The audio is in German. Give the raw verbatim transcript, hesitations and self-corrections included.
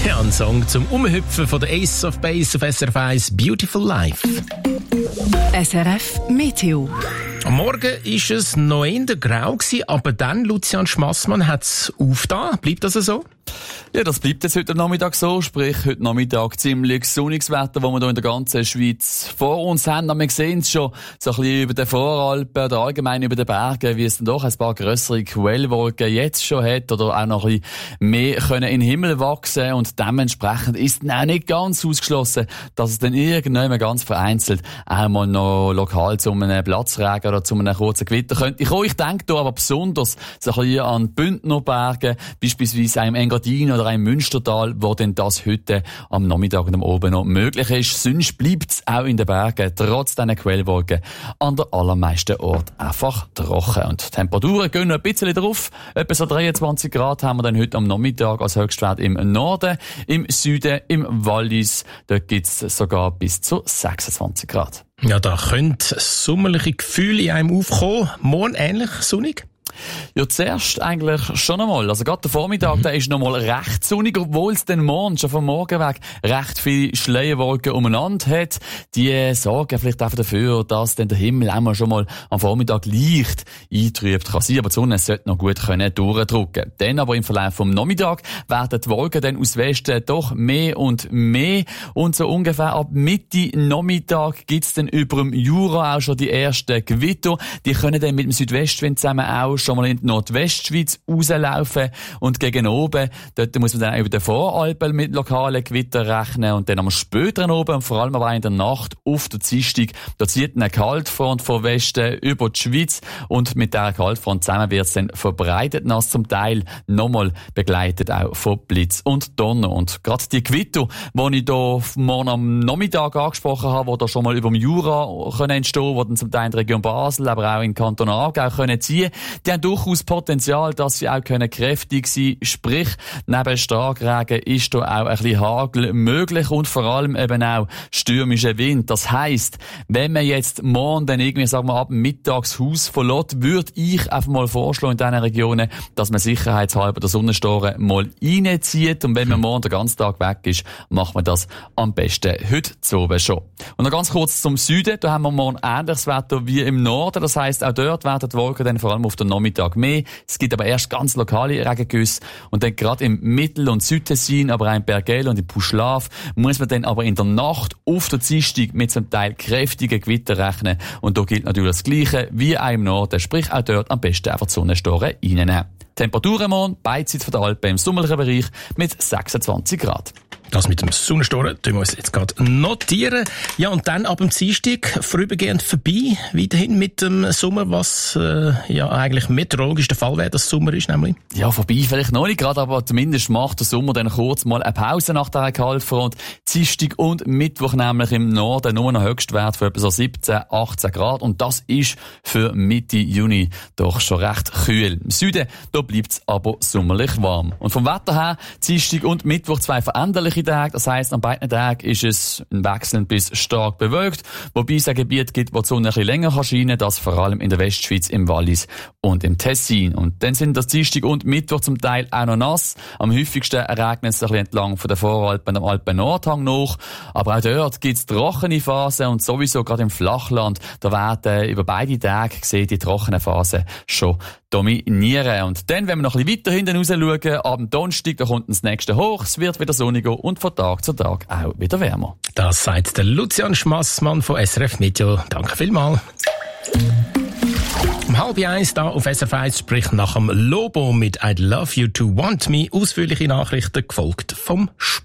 Ja, ein Song zum Umhüpfen von der Ace of Base auf S R F eins, Beautiful Life. S R F Meteo. Am Morgen war es noch eher grau, aber dann, Lucian Schmassmann, hat es aufgetan. Bleibt das so? Ja, das bleibt jetzt heute Nachmittag so. Sprich, heute Nachmittag ziemlich sonniges Wetter, das wir hier in der ganzen Schweiz vor uns haben. Und wir sehen es schon so ein bisschen über den Voralpen oder allgemein über den Bergen, wie es dann doch ein paar grössere Quellwolken jetzt schon hat oder auch noch ein bisschen mehr können in den Himmel wachsen. Und dementsprechend ist auch nicht ganz ausgeschlossen, dass es dann irgendwann ganz vereinzelt auch mal noch lokal zu einem Platzregen oder zu einem kurzen Gewitter könnte kommen. Ich denke da aber besonders so ein bisschen an die Bündnerberge, beispielsweise auch im Engadin oder auch im Münstertal, wo denn das heute am Nachmittag und am Abend noch möglich ist. Sonst bleibt es auch in den Bergen, trotz diesen Quellwolken, an der allermeisten Orten einfach trocken. Und die Temperaturen gehen noch ein bisschen drauf. Etwa so dreiundzwanzig Grad haben wir dann heute am Nachmittag als Höchstwert im Norden, im Süden, im Wallis. Dort gibt es sogar bis zu sechsundzwanzig Grad. Ja, da können sommerliche Gefühle in einem aufkommen. Morgen ähnlich sonnig? Ja, zuerst eigentlich schon einmal. Also gerade der Vormittag, mhm. der ist noch mal recht sonnig, obwohl es den Morgen schon vom Morgen weg recht viele Schleierwolken umeinander hat. Die sorgen vielleicht auch dafür, dass dann der Himmel einmal schon mal am Vormittag leicht eintrübt kann sein. Aber die Sonne sollte noch gut können durchdrücken. Dann aber im Verlauf vom Nachmittag werden die Wolken dann aus Westen doch mehr und mehr. Und so ungefähr ab Mitte Nachmittag gibt's dann über dem Jura auch schon die ersten Gewitter. Die können dann mit dem Südwestwind zusammen auch schon mal in die Nordwestschweiz rauslaufen und gegen oben, dort muss man dann auch über den Voralpen mit lokalen Gewittern rechnen und dann am späteren oben und vor allem aber in der Nacht auf der Dienstag, da zieht eine Kaltfront von Westen über die Schweiz und mit dieser Kaltfront zusammen wird es dann verbreitet, nass zum Teil nochmal begleitet auch von Blitz und Donner. Und gerade die Gewitter, die ich hier morgen am Nachmittag angesprochen habe, die da schon mal über dem Jura können entstehen, die dann zum Teil in der Region Basel, aber auch in Kanton Aargau können ziehen, die haben durchaus Potenzial, dass sie auch können kräftig sein können. Sprich, neben Starkregen ist da auch ein bisschen Hagel möglich und vor allem eben auch stürmischer Wind. Das heisst, wenn man jetzt morgen dann irgendwie, sagen wir, ab mittags Haus verlässt, würde ich einfach mal vorschlagen in diesen Regionen, dass man sicherheitshalber den Sonnenstoren mal reinzieht. Und wenn man morgen den ganzen Tag weg ist, macht man das am besten heute zu oben schon. Und noch ganz kurz zum Süden. Da haben wir morgen ähnliches Wetter wie im Norden. Das heisst, auch dort werden die Wolken dann vor allem auf den Nachmittag mehr. Es gibt aber erst ganz lokale Regengüsse. Und dann gerade im Mittel- und Südtessin, aber auch in Bergell und in Puschlav, muss man dann aber in der Nacht auf der Dienstag mit zum Teil kräftigen Gewitter rechnen. Und da gilt natürlich das Gleiche wie auch im Norden. Sprich, auch dort am besten einfach die Sonnenstoren reinnehmen. Temperaturen morgen, beidseits von der Alpen im sommerlichen Bereich mit sechsundzwanzig Grad. Das mit dem Sonnenstoren tun wir uns jetzt gerade notieren. Ja, und dann ab dem Dienstag vorübergehend vorbei, weiterhin mit dem Sommer, was äh, ja eigentlich meteorologisch der Fall wäre, dass Sommer ist, nämlich. Ja, vorbei vielleicht noch nicht gerade, aber zumindest macht der Sommer dann kurz mal eine Pause nach dieser Kaltfront. Dienstag und Mittwoch nämlich im Norden nur noch Höchstwert von etwa so siebzehn, achtzehn Grad und das ist für Mitte Juni doch schon recht kühl. Im Süden, da bleibt's aber sommerlich warm. Und vom Wetter her, Dienstag und Mittwoch zwei veränderliche Tage. Das heisst, an beiden Tagen ist es ein wechselnd bis stark bewölkt, wobei es ein Gebiet gibt, wo die Sonne ein bisschen länger kann scheinen, das vor allem in der Westschweiz, im Wallis und im Tessin. Und dann sind das Dienstag und Mittwoch zum Teil auch noch nass. Am häufigsten regnet es ein bisschen entlang von den Voralpen am Alpen-Nordhang noch. Aber auch dort gibt es trockene Phasen und sowieso gerade im Flachland, da werden über beide Tage gesehen die trockenen Phasen schon dominieren. Und dann, wenn wir noch ein bisschen weiter hinten raus schauen, am Donnerstag, da kommt das nächste hoch, es wird wieder sonniger und von Tag zu Tag auch wieder wärmer. Das sagt der Lucian Schmassmann von S R F Meteo. Danke vielmals. Um halb eins da auf S R F eins spricht nach dem Lobo mit I'd Love You to Want Me ausführliche Nachrichten gefolgt vom Sport.